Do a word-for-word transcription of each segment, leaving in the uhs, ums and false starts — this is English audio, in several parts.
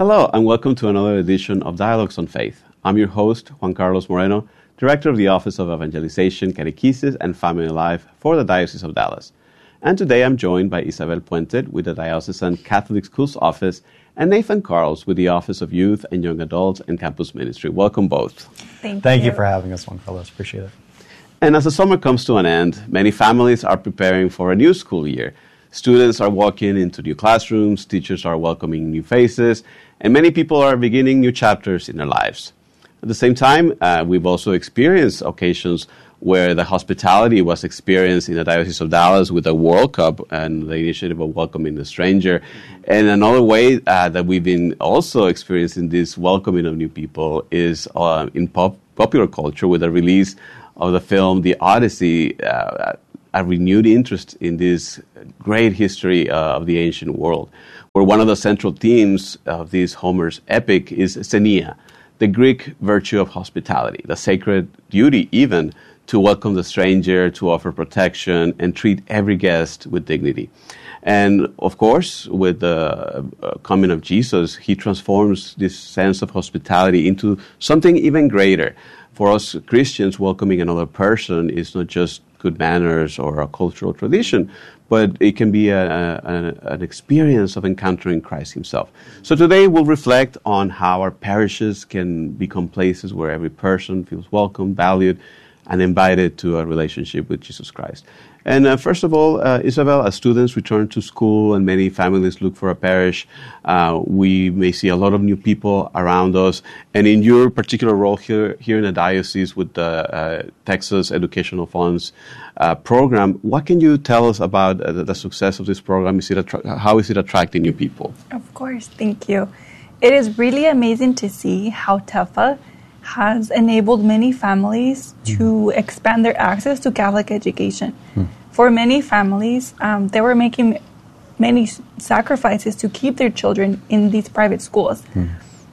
Hello, and welcome to another edition of Dialogues on Faith. I'm your host, Juan Carlos Moreno, Director of the Office of Evangelization, Catechesis, and Family Life for the Diocese of Dallas. And today I'm joined by Isabel Puente with the Diocesan Catholic Schools Office and Nathan Carls with the Office of Youth and Young Adults and Campus Ministry. Welcome both. Thank, Thank you. you for having us, Juan Carlos. Appreciate it. And as the summer comes to an end, many families are preparing for a new school year. Students are walking into new classrooms, teachers are welcoming new faces, and many people are beginning new chapters in their lives. At the same time, uh, we've also experienced occasions where the hospitality was experienced in the Diocese of Dallas with the World Cup and the initiative of welcoming the stranger. And another way uh, that we've been also experiencing this welcoming of new people is uh, in pop- popular culture with the release of the film The Odyssey, uh, a renewed interest in this great history uh, of the ancient world, where one of the central themes of this Homer's epic is xenia, the Greek virtue of hospitality, the sacred duty even to welcome the stranger, to offer protection, and treat every guest with dignity. And of course, with the uh, coming of Jesus, he transforms this sense of hospitality into something even greater. For us Christians, welcoming another person is not just good manners or a cultural tradition, but it can be a, a, an experience of encountering Christ himself. So today we'll reflect on how our parishes can become places where every person feels welcome, valued, and invited to a relationship with Jesus Christ. And uh, first of all, uh, Isabel, as students return to school and many families look for a parish, uh, we may see a lot of new people around us. And in your particular role here, here in the diocese with the uh, Texas Educational Funds uh, program, what can you tell us about uh, the, the success of this program? Is it attra- how is it attracting new people? Of course, thank you. It is really amazing to see how TEFA has enabled many families mm. to expand their access to Catholic education. Mm. For many families, um, they were making many sacrifices to keep their children in these private schools. Mm.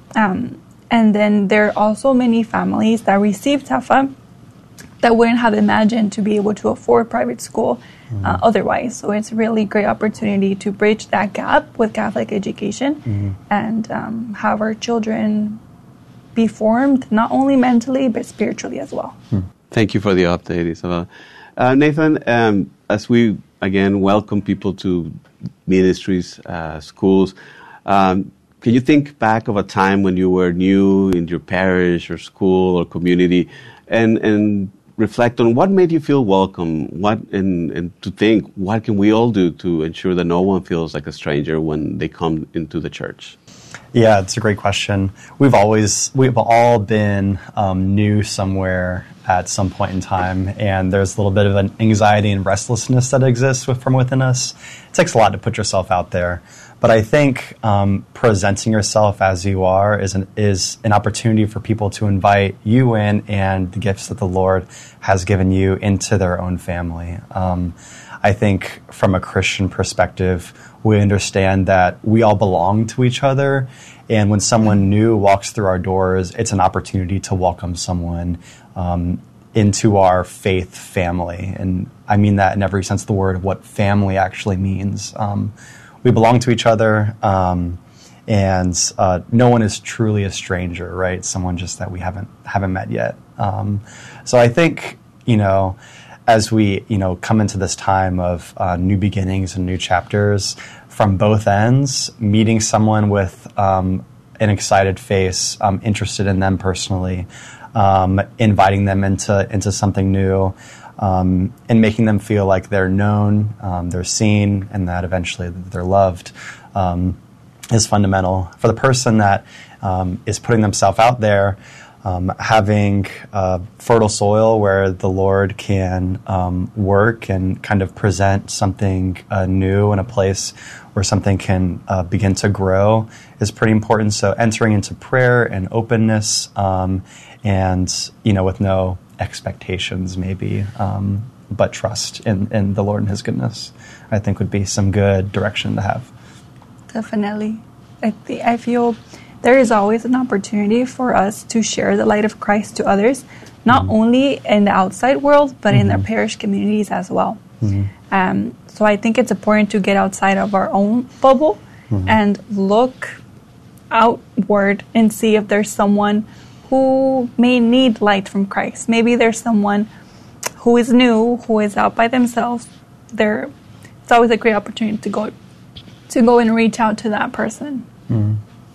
Um, and then there are also many families that receive TEFA that wouldn't have imagined to be able to afford private school mm. uh, otherwise. So it's a really great opportunity to bridge that gap with Catholic education mm. and um, have our children be formed not only mentally but spiritually as well. Hmm. Thank you for the update, Isabel. Uh, Nathan, um, as we again welcome people to ministries, uh, schools, um, can you think back of a time when you were new in your parish or school or community, and and reflect on what made you feel welcome? What and, and to think what can we all do to ensure that no one feels like a stranger when they come into the church? Yeah, it's a great question. We've always, we've all been um, new somewhere at some point in time, and there's a little bit of an anxiety and restlessness that exists with, from within us. It takes a lot to put yourself out there. But I think um, presenting yourself as you are is an, is an opportunity for people to invite you in and the gifts that the Lord has given you into their own family. Um, I think from a Christian perspective, we understand that we all belong to each other, and when someone new walks through our doors, it's an opportunity to welcome someone um, into our faith family. And I mean that in every sense of the word, of what family actually means. Um, we belong to each other, um, and uh, no one is truly a stranger, right? Someone just that we haven't haven't met yet. Um, so I think, you know, as we, you know, come into this time of uh, new beginnings and new chapters from both ends, meeting someone with um, an excited face, um, interested in them personally, um, inviting them into into something new, um, and making them feel like they're known, um, they're seen, and that eventually they're loved, um, is fundamental. For the person that um, is putting themselves out there, Um, having uh, fertile soil where the Lord can um, work and kind of present something uh, new in a place where something can uh, begin to grow is pretty important. So entering into prayer and openness, um, and you know, with no expectations, maybe, um, but trust in, in the Lord and His goodness, I think would be some good direction to have. Definitely, I th- I feel. There is always an opportunity for us to share the light of Christ to others, not mm-hmm. only in the outside world, but mm-hmm. in their parish communities as well. Mm-hmm. Um, so I think it's important to get outside of our own bubble mm-hmm. and look outward and see if there's someone who may need light from Christ. Maybe there's someone who is new, who is out by themselves. There, it's always a great opportunity to go to go and reach out to that person. Mm-hmm.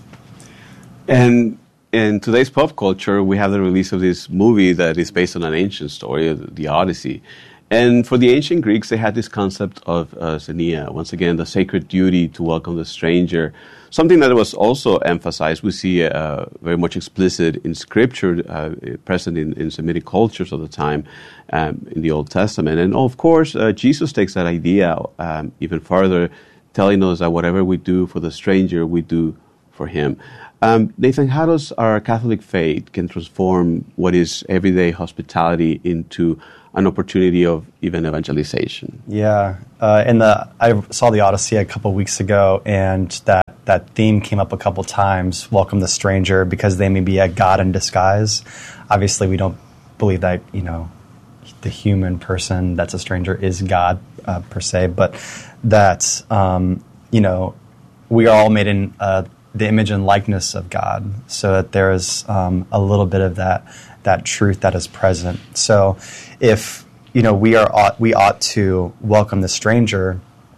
And in today's pop culture, we have the release of this movie that is based on an ancient story, the Odyssey. And for the ancient Greeks, they had this concept of uh, xenia, once again, the sacred duty to welcome the stranger. Something that was also emphasized, we see uh, very much explicit in Scripture, uh, present in, in Semitic cultures of the time, um, in the Old Testament. And of course, uh, Jesus takes that idea um, even further, telling us that whatever we do for the stranger, we do for him. Um, Nathan, how does our Catholic faith can transform what is everyday hospitality into an opportunity of even evangelization? Yeah, uh, and the I saw the Odyssey a couple weeks ago, and that, that theme came up a couple times, welcome the stranger, because they may be a God in disguise. Obviously, we don't believe that, you know, the human person that's a stranger is God uh, per se, but that, um, you know, we are all made in uh, the image and likeness of God, so that there is um, a little bit of that that truth that is present. So if, you know, we are ought, we ought to welcome the stranger,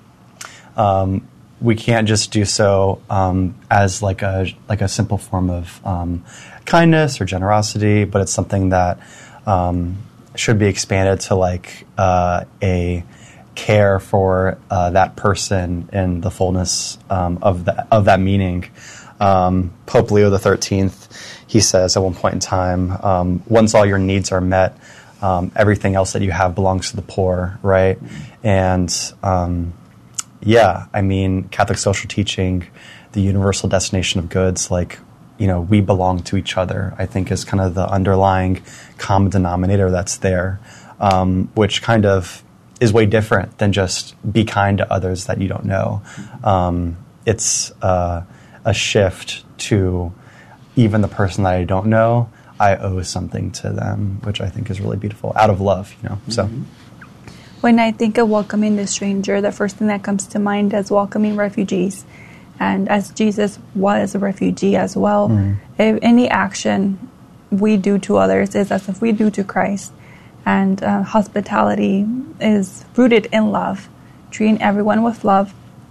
um, we can't just do so um, as like a like a simple form of um, kindness or generosity, but it's something that um, should be expanded to like uh, a care for uh, that person in the fullness um, of that of that meaning. Um, Pope Leo the thirteenth, he says at one point in time, um, once all your needs are met, um, everything else that you have belongs to the poor, right? And um, yeah, I mean, Catholic social teaching, the universal destination of goods, like, you know, we belong to each other, I think is kind of the underlying common denominator that's there, um, which kind of is way different than just be kind to others that you don't know. Um, it's uh, a shift to even the person that I don't know, I owe something to them, which I think is really beautiful, out of love, you know. Mm-hmm. So, when I think of welcoming the stranger, the first thing that comes to mind is welcoming refugees. And as Jesus was a refugee as well, mm-hmm. if any action we do to others is as if we do to Christ. And uh, hospitality is rooted in love, treating everyone with love.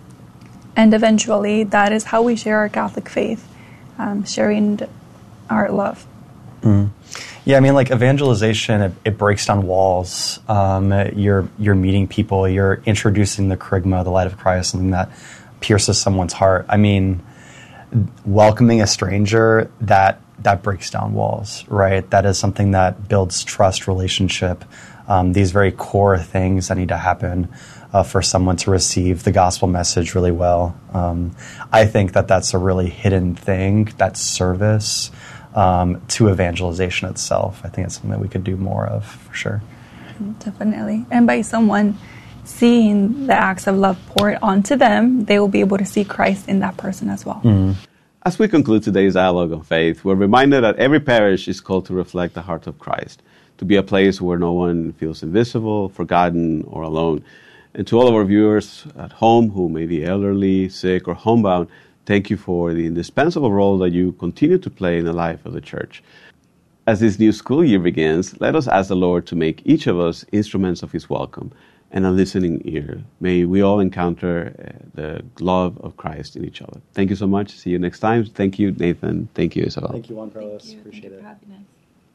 And eventually, that is how we share our Catholic faith, um, sharing our love. Mm. Yeah, I mean, like evangelization, it, it breaks down walls. Um, you're you're meeting people. You're introducing the kerygma, the light of Christ, something that pierces someone's heart. I mean, welcoming a stranger, that that breaks down walls, right? That is something that builds trust, relationship, um, these very core things that need to happen uh, for someone to receive the gospel message really well. Um, I think that that's a really hidden thing, that service um, to evangelization itself. I think it's something that we could do more of, for sure. Definitely. And by someone seeing the acts of love poured onto them, they will be able to see Christ in that person as well. Mm-hmm. As we conclude today's dialogue on faith, we're reminded that every parish is called to reflect the heart of Christ, to be a place where no one feels invisible, forgotten, or alone. And to all of our viewers at home who may be elderly, sick, or homebound, thank you for the indispensable role that you continue to play in the life of the Church. As this new school year begins, let us ask the Lord to make each of us instruments of His welcome and a listening ear. May we all encounter uh, the love of Christ in each other. Thank you so much. See you next time. Thank you, Nathan. Thank you, Isabel. Thank you, Juan Carlos. Thank you. Appreciate Thank you it. for having us.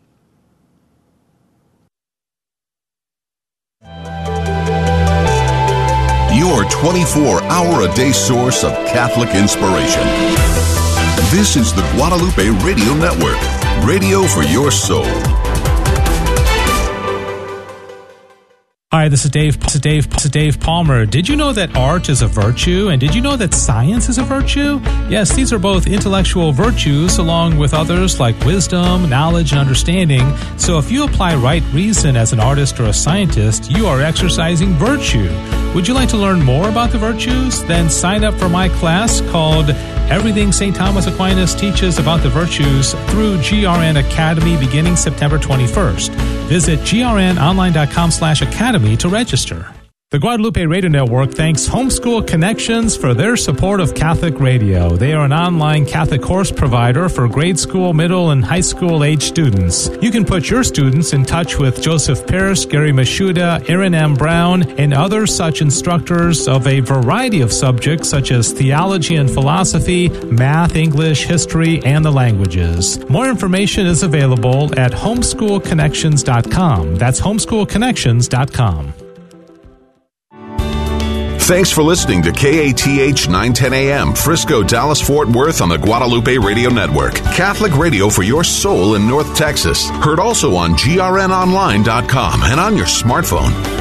Your twenty-four hour a day source of Catholic inspiration. This is the Guadalupe Radio Network, radio for your soul. Hi, this is Dave. This is Dave. This is Dave Palmer. Did you know that art is a virtue? And did you know that science is a virtue? Yes, these are both intellectual virtues, along with others like wisdom, knowledge, and understanding. So if you apply right reason as an artist or a scientist, you are exercising virtue. Would you like to learn more about the virtues? Then sign up for my class called Everything Saint Thomas Aquinas Teaches About the Virtues through G R N Academy beginning September twenty-first. Visit grnonline.com slash academy to register. The Guadalupe Radio Network thanks Homeschool Connections for their support of Catholic radio. They are an online Catholic course provider for grade school, middle, and high school age students. You can put your students in touch with Joseph Pierce, Gary Mashuda, Aaron M. Brown, and other such instructors of a variety of subjects such as theology and philosophy, math, English, history, and the languages. More information is available at homeschool connections dot com. That's homeschool connections dot com. Thanks for listening to K A T H nine ten A M, Frisco, Dallas, Fort Worth on the Guadalupe Radio Network. Catholic radio for your soul in North Texas. Heard also on G R N online dot com and on your smartphone.